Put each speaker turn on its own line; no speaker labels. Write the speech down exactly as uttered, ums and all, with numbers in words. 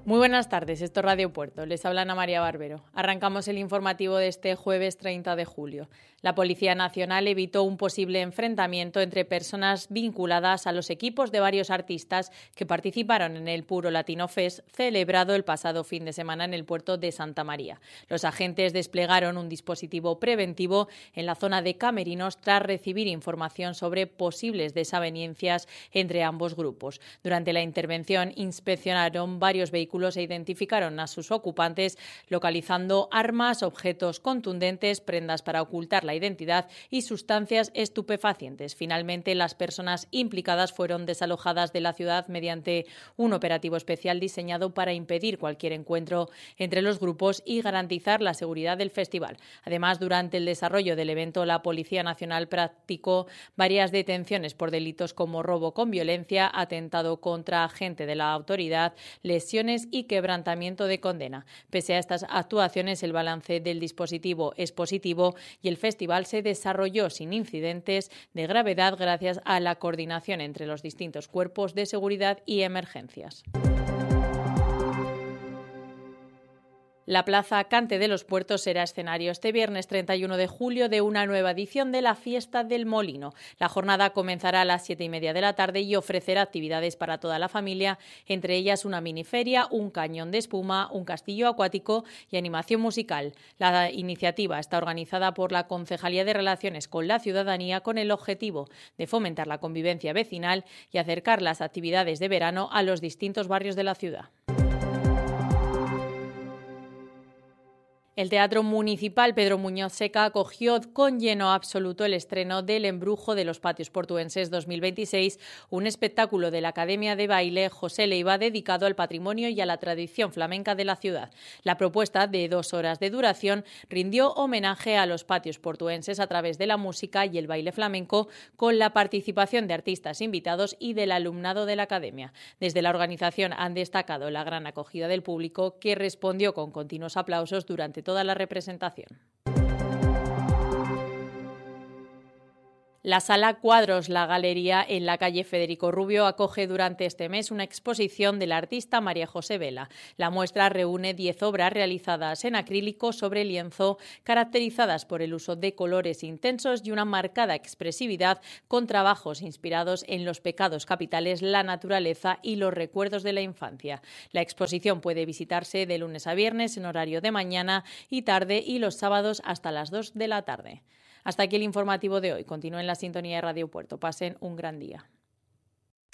Muy buenas tardes, esto es Radio Puerto. Les habla Ana María Barbero. Arrancamos el informativo de este jueves treinta de julio. La Policía Nacional evitó un posible enfrentamiento entre personas vinculadas a los equipos de varios artistas que participaron en el Puro Latino Fest celebrado el pasado fin de semana en el puerto de Santa María. Los agentes desplegaron un dispositivo preventivo en la zona de camerinos tras recibir información sobre posibles desavenencias entre ambos grupos. Durante la intervención inspeccionaron varios vehículos e identificaron a sus ocupantes, localizando armas, objetos contundentes, prendas para ocultar la identidad y sustancias estupefacientes. Finalmente, las personas implicadas fueron desalojadas de la ciudad mediante un operativo especial diseñado para impedir cualquier encuentro entre los grupos y garantizar la seguridad del festival. Además, durante el desarrollo del evento, la Policía Nacional practicó varias detenciones por delitos como robo con violencia, atentado contra agente de la autoridad, lesiones y quebrantamiento de condena. Pese a estas actuaciones, el balance del dispositivo es positivo y el festival se desarrolló sin incidentes de gravedad gracias a la coordinación entre los distintos cuerpos de seguridad y emergencias. La Plaza Cante de los Puertos será escenario este viernes treinta y uno de julio de una nueva edición de la Fiesta del Molino. La jornada comenzará a las siete y media de la tarde y ofrecerá actividades para toda la familia, entre ellas una miniferia, un cañón de espuma, un castillo acuático y animación musical. La iniciativa está organizada por la Concejalía de Relaciones con la Ciudadanía con el objetivo de fomentar la convivencia vecinal y acercar las actividades de verano a los distintos barrios de la ciudad. El Teatro Municipal Pedro Muñoz Seca acogió con lleno absoluto el estreno del Embrujo de los Patios Portuenses dos mil veintiséis, un espectáculo de la Academia de Baile José Leiva dedicado al patrimonio y a la tradición flamenca de la ciudad. La propuesta, de dos horas de duración, rindió homenaje a los patios portuenses a través de la música y el baile flamenco, con la participación de artistas invitados y del alumnado de la Academia. Desde la organización han destacado la gran acogida del público, que respondió con continuos aplausos durante toda la representación. La Sala Cuadros La Galería, en la calle Federico Rubio, acoge durante este mes una exposición del artista María José Vela. La muestra reúne diez obras realizadas en acrílico sobre lienzo, caracterizadas por el uso de colores intensos y una marcada expresividad, con trabajos inspirados en los pecados capitales, la naturaleza y los recuerdos de la infancia. La exposición puede visitarse de lunes a viernes en horario de mañana y tarde y los sábados hasta las dos de la tarde. Hasta aquí el informativo de hoy. Continúen en la sintonía de Radio Puerto. Pasen un gran día.